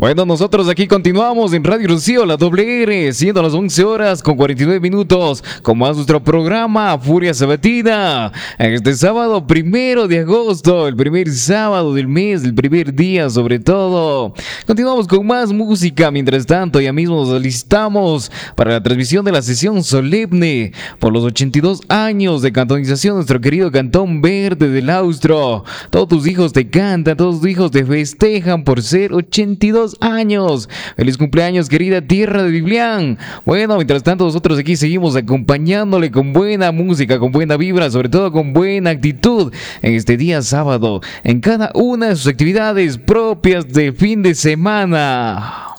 Bueno, nosotros aquí continuamos en Radio Rocío, la doble R, siendo las 11 horas con 49 minutos, con más nuestro programa Furia Sabatina. Este sábado 1 de agosto, el primer sábado del mes, el primer día sobre todo. Continuamos con más música, mientras tanto ya mismo nos alistamos para la transmisión de la sesión solemne por los 82 años de cantonización de nuestro querido Cantón Verde del Austro. Todos tus hijos te cantan, todos tus hijos te festejan por ser 82 años. Feliz cumpleaños, querida tierra de Biblián. Bueno, mientras tanto nosotros aquí seguimos acompañándole con buena música, con buena vibra, sobre todo con buena actitud en este día sábado, en cada una de sus actividades propias de fin de semana.